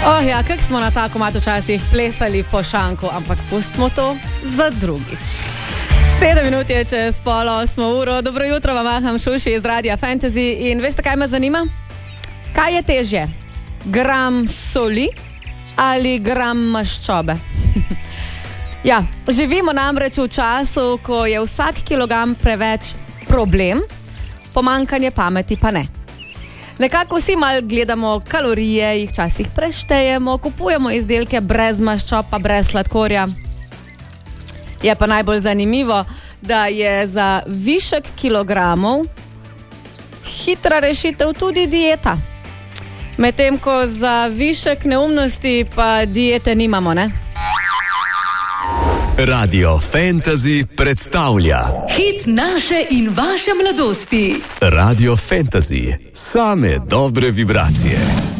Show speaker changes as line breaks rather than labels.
Ja, kak smo na tako mat včasih plesali po šanku, ampak pustimo to za drugič. 7 minut je čez 7:30. Dobro jutro, vam maham Šuši iz Radia Fantasy. In veste, kaj me zanima? Kaj je težje? Gram soli ali gram maščobe? Ja, živimo namreč v času, ko je vsak kilogram preveč problem, pomanjkanje pameti pa ne. Nekako vsi malo gledamo kalorije, jih včasih preštejemo, kupujemo izdelke brez maščob pa brez sladkorja. Je pa najbolj zanimivo, da je za višek kilogramov hitra rešitev tudi dieta. Medtem ko za višek neumnosti pa diete nimamo, ne?
Radio Fantasy predstavlja
hit naše in vaše mladosti.
Radio Fantasy, same dobre vibracije.